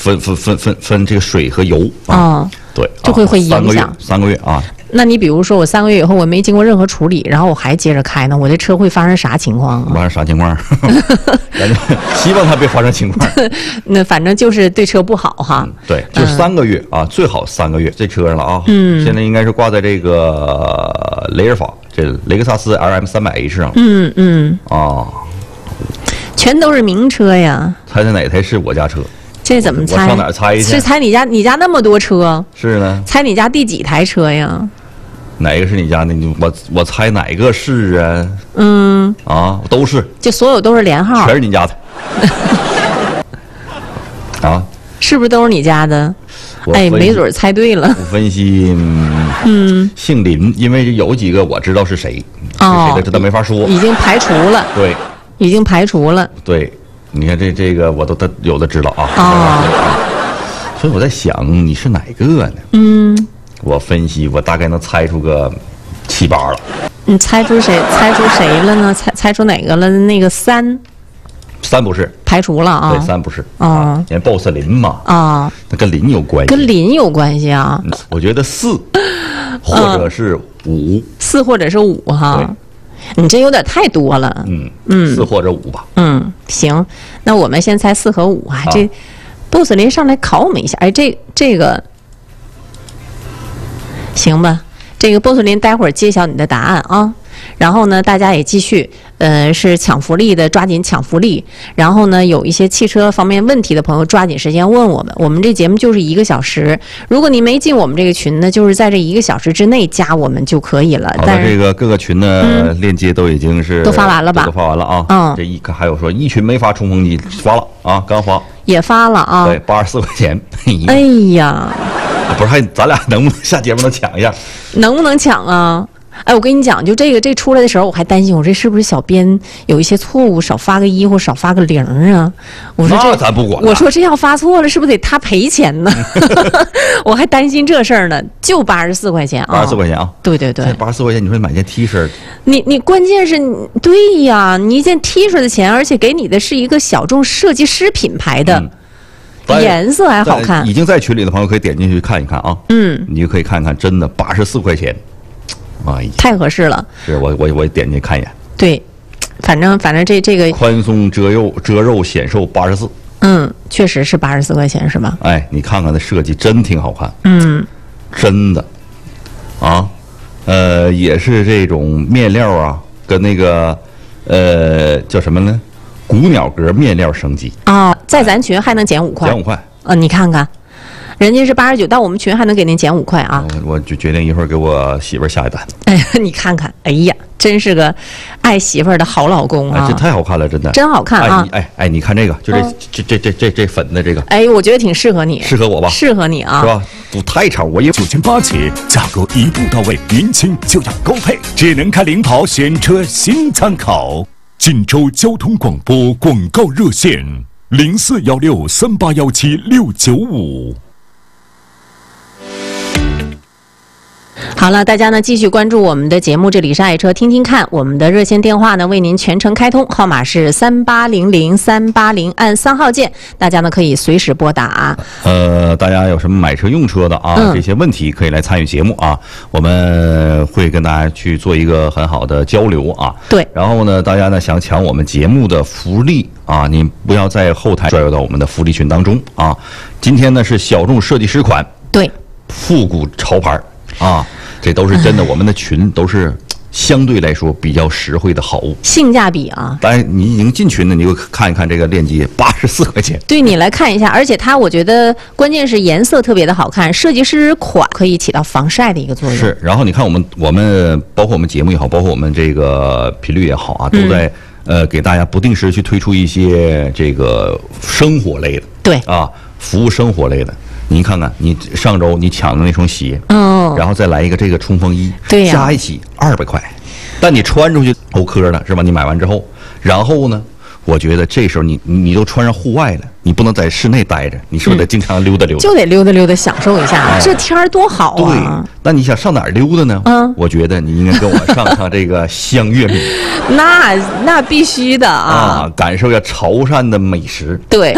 分这个水和油啊，对， 就会影响 3个月啊。 那你比如说我3个月以后我没经过任何处理，然后我还接着开呢，我这车会发生啥情况啊？ 发生啥情况？希望它别发生情况。 那反正就是对车不好哈。 对，就是3个月啊，最好3个月。这车上了啊，现在应该是挂在这个雷尔法，这雷克萨斯 LM300H 上。啊， 全都是名车呀。 猜猜哪台是我家车？ 这怎么猜？ 我上哪儿猜去？ 是猜你家那么多车？ 是呢。 猜你家第几台车呀？ 哪个是你家的？我猜哪个是啊？都是， 就所有都是连号， 全是你家的。啊？ 是不是都是你家的？哎，没准猜对了。 我分析，姓林，因为有几个我知道是谁，是谁的这都没法说， 已经排除了。 对， 已经排除了。 对，你看这个我都有的知道啊。所以我在想你是哪个呢？我分析，我大概能猜出个7、8了。 你猜出谁了呢？猜出哪个了？那个3 不是， 排除了啊。 对，3不是啊。因为 BOSS 林嘛啊，那跟林有关系。 跟林有关系啊？ 我觉得4，或者是5，4 或者是5哈。你这有点太多了。 4或者5吧。 行，那我们先猜4和5啊。这 BOSS 林上来考我们一下。哎，这个。行吧，这个 BOSS 林待会儿揭晓你的答案啊。然后呢，大家也继续，是抢福利的，抓紧抢福利。然后呢，有一些汽车方面问题的朋友，抓紧时间问我们。我们这节目就是1个小时，如果你没进我们这个群呢，就是在这1个小时之内加我们就可以了。 好的，这个各个群的链接都已经是都发完了吧？ 都发完了啊。这还有说一群没发冲锋机发了啊，刚发也发了啊。 对，84块钱。 哎呀， 不是，咱俩能不能下节目能抢一下？ 能不能抢啊？哎，我跟你讲，就这出来的时候，我还担心，我这是不是小编有一些错误，少发个1或少发个0啊？我说那咱不管。 我说这要发错了，是不是得他赔钱呢？我还担心这事儿呢。就84块钱啊！84 块钱啊！ 对对对 ，84块钱，你说买件 T 恤， 你关键是对呀，你一件 T 恤的钱，而且给你的是一个小众设计师品牌的。颜色还好看， 已经在群里的朋友可以点进去看一看啊。你就可以看看，真的84块钱，哎， 太合适了。 是我点进去看一眼。 对，反正这个宽松遮肉显瘦84。 确实是84块钱是吧？ 哎，你看看它设计真挺好看。真的，啊，也是这种面料啊，跟那个叫什么呢？古鸟格面料升级啊，在咱群还能减5块， 减5块。 你看看，人家是89，到我们群还能给您减5块啊。 我就决定一会儿给我媳妇儿下一单。 哎呀，你看看，哎呀，真是个爱媳妇儿的好老公啊！ 这太好看了，真的， 真好看啊！ 哎，你看这个，就这粉的这个， 哎，我觉得挺适合你， 适合我吧？ 适合你啊， 是吧？不太长，我也 9800起，价格一步到位，年轻就要高配，智能开领跑选车新参考。锦州交通广播广告热线0416381765。 好了，大家呢继续关注我们的节目，这里是爱车听听看。我们的热线电话呢为您全程开通，号码是3800，按3号键，大家呢可以随时拨打。 大家有什么买车用车的啊，这些问题可以来参与节目啊，我们会跟大家去做一个很好的交流啊。 对， 然后呢，大家呢想抢我们节目的福利啊，你不要在后台拽入到我们的福利群当中啊。今天呢是小众设计师款， 对， 复古潮牌啊。这都是真的，我们的群都是相对来说比较实惠的好物， 性价比啊！ 当然，你已经进群了，你就看一看这个链接，84块钱。 对，你来看一下，而且它我觉得关键是颜色特别的好看，设计师款可以起到防晒的一个作用。 是，然后你看我们包括我们节目也好，包括我们这个频率也好啊，都在给大家不定时去推出一些这个生活类的， 对啊，服务生活类的。您看看，你上周你抢的那双鞋，然后再来一个这个冲锋衣， 对呀， 加一起200块，但你穿出去欧科了是吧？你买完之后，然后呢，我觉得这时候你都穿上户外了，你不能在室内待着，你是不是得经常溜达溜达？ 就得溜达溜达，享受一下，这天儿多好啊！ 对，那你想上哪儿溜达呢？我觉得你应该跟我上这个香月米， 那必须的啊， 感受一下潮汕的美食。 对。